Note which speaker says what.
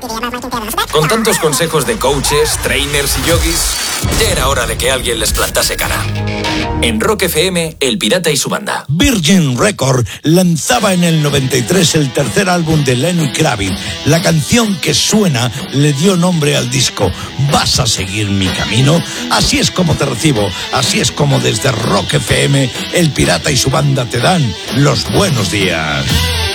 Speaker 1: Con tantos consejos de coaches, trainers y yogis, ya era hora de que alguien les plantase cara. En Rock FM, El Pirata y su banda.
Speaker 2: Virgin Records lanzaba en el 93 el tercer álbum de Lenny Kravitz. La canción que suena le dio nombre al disco. ¿Vas a seguir mi camino? Así es como te recibo, así es como desde Rock FM, El Pirata y su banda te dan los buenos días.